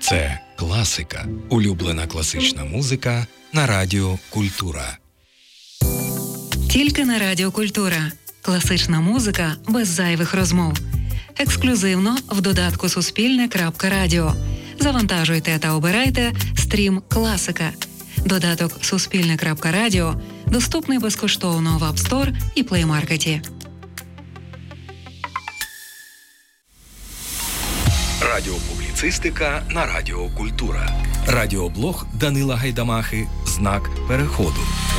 Це класика. Улюблена класична музика на Радіо Культура. Тільки на Радіо Культура. Класична музика без зайвих розмов. Ексклюзивно в додатку Суспільне.Радіо. Завантажуйте та обирайте стрім «Класика». Додаток Суспільне.Радіо доступний безкоштовно в App Store і Play Market. Радіопубліцистика на Радіо Культура. Радіоблог Данила Гайдамахи «Знак переходу».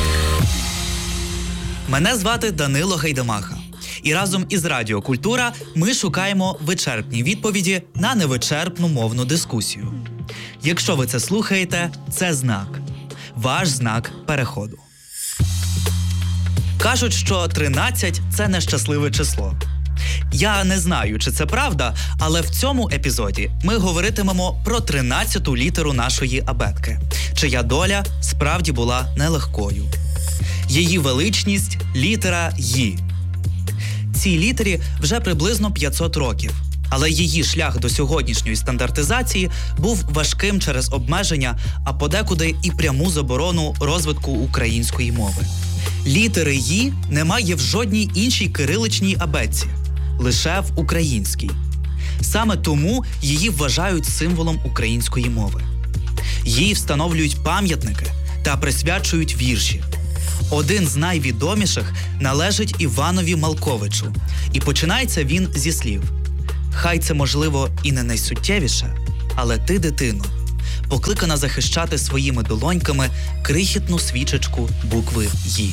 Мене звати Данило Гайдамаха. І разом із Радіо Культура ми шукаємо вичерпні відповіді на невичерпну мовну дискусію. Якщо ви це слухаєте, це знак. Ваш знак переходу. Кажуть, що 13 – це нещасливе число. Я не знаю, чи це правда, але в цьому епізоді ми говоритимемо про 13-ту літеру нашої абетки, чия доля справді була нелегкою. Її величність – літера «Ї». Цій літері вже приблизно 500 років, але її шлях до сьогоднішньої стандартизації був важким через обмеження, а подекуди і пряму заборону розвитку української мови. Літери «Ї» немає в жодній іншій кириличній абетці, лише в українській. Саме тому її вважають символом української мови. Їй встановлюють пам'ятники та присвячують вірші. Один з найвідоміших належить Іванові Малковичу, і починається він зі слів: «Хай це, можливо, і не найсуттєвіше, але ти, дитино, покликана захищати своїми долоньками крихітну свічечку букви «Ї».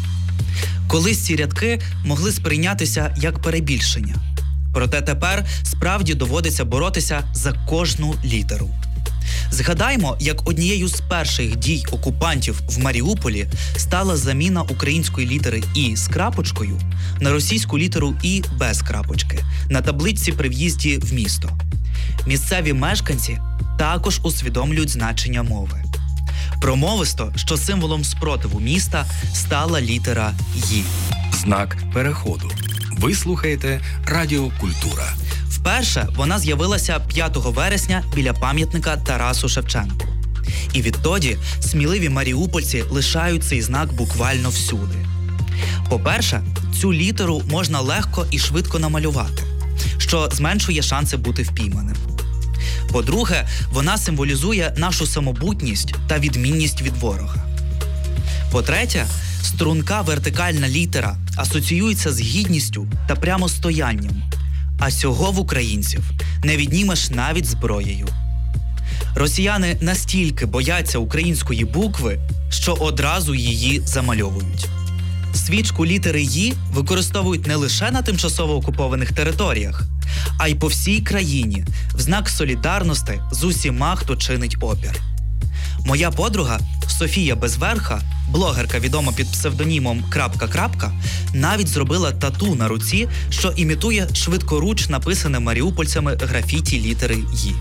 Колись ці рядки могли сприйнятися як перебільшення. Проте тепер справді доводиться боротися за кожну літеру. Згадаймо, як однією з перших дій окупантів в Маріуполі стала заміна української літери «І» з крапочкою на російську літеру «І» без крапочки на табличці при в'їзді в місто. Місцеві мешканці також усвідомлюють значення мови. Промовисто, що символом спротиву міста стала літера «Ї». Знак переходу. Ви слухаєте Радіо Культура. Вперше вона з'явилася 5 вересня біля пам'ятника Тарасу Шевченку. І відтоді сміливі маріупольці лишають цей знак буквально всюди. По-перше, цю літеру можна легко і швидко намалювати, що зменшує шанси бути впійманим. По-друге, вона символізує нашу самобутність та відмінність від ворога. По-третє, струнка вертикальна літера асоціюється з гідністю та прямостоянням, а цього в українців не віднімеш навіть зброєю. Росіяни настільки бояться української букви, що одразу її замальовують. Свічку літери «Ї» використовують не лише на тимчасово окупованих територіях, а й по всій країні в знак солідарності з усіма, хто чинить опір. Моя подруга Софія Безверха, блогерка, відома під псевдонімом «Крапка-крапка», навіть зробила тату на руці, що імітує швидкоруч написане маріупольцями графіті літери «Ї».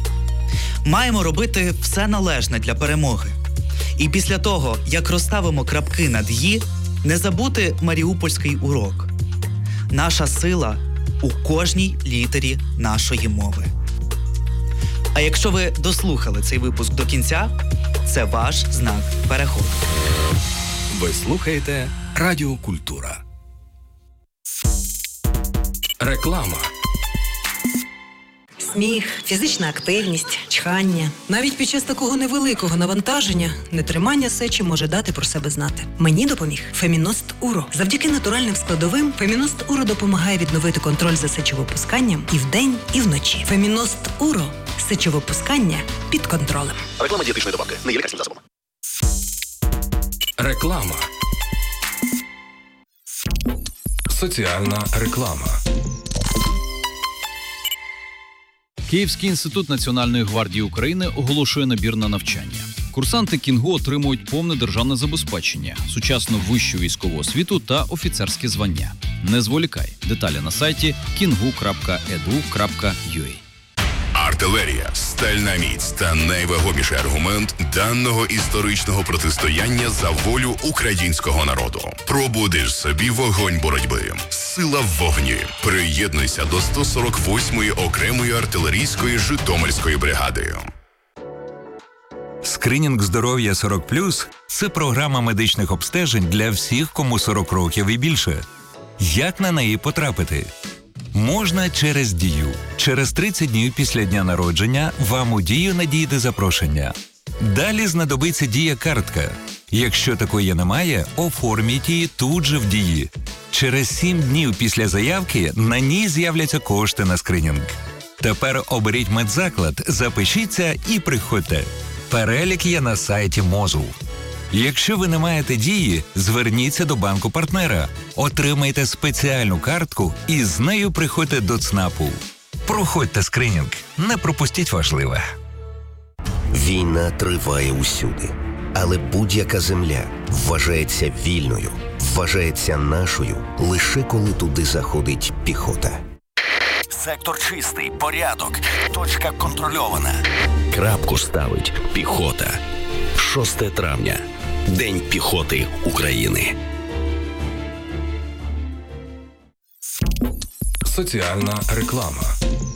Маємо робити все належне для перемоги. І після того, як розставимо крапки над «Ї», не забути маріупольський урок. Наша сила у кожній літері нашої мови. А якщо ви дослухали цей випуск до кінця, це ваш знак переходу. Ви слухаєте Радіо Культура. Реклама. Сміх, фізична активність, чхання. Навіть під час такого невеликого навантаження нетримання сечі може дати про себе знати. Мені допоміг Феміност Уро. Завдяки натуральним складовим Феміност Уро допомагає відновити контроль за сечовипусканням і вдень, і вночі. Феміност Уро. Сечовипускання під контролем. Реклама дієтичної добавки. Не є лікарським засобом. Реклама. Соціальна реклама. Київський інститут Національної гвардії України оголошує набір на навчання. Курсанти Кінгу отримують повне державне забезпечення, сучасну вищу військову освіту та офіцерське звання. Не зволікай. Деталі на сайті kingu.edu.ua. Артилерія, стальна міць та найвагоміший аргумент даного історичного протистояння за волю українського народу. Пробудиш собі вогонь боротьби. Сила в вогні. Приєднуйся до 148-ї окремої артилерійської Житомирської бригади. Скринінг здоров'я 40+, це програма медичних обстежень для всіх, кому 40 років і більше. Як на неї потрапити? Можна через Дію. Через 30 днів після дня народження вам у Дію надійде запрошення. Далі знадобиться Дія-картка. Якщо такої немає, оформіть її тут же в Дії. Через 7 днів після заявки на ній з'являться кошти на скринінг. Тепер оберіть медзаклад, запишіться і приходьте. Перелік є на сайті МОЗу. Якщо ви не маєте Дії, зверніться до банку-партнера, отримайте спеціальну картку і з нею приходьте до ЦНАПу. Проходьте скринінг, не пропустіть важливе. Війна триває усюди, але будь-яка земля вважається вільною, вважається нашою лише коли туди заходить піхота. Сектор чистий, порядок, точка контрольована. Крапку ставить піхота. 6 травня. День піхоти України. Соціальна реклама.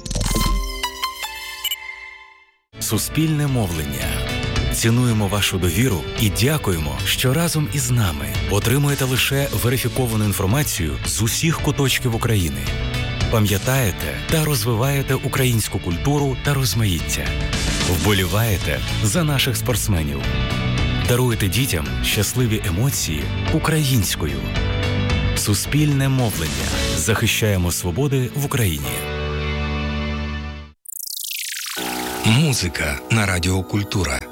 Суспільне мовлення. Цінуємо вашу довіру і дякуємо, що разом із нами отримуєте лише верифіковану інформацію з усіх куточків України. Пам'ятаєте та розвиваєте українську культуру та розмаїття. Вболіваєте за наших спортсменів. Даруєте дітям щасливі емоції українською. Суспільне мовлення. Захищаємо свободи в Україні. Музика на Радіо Культура.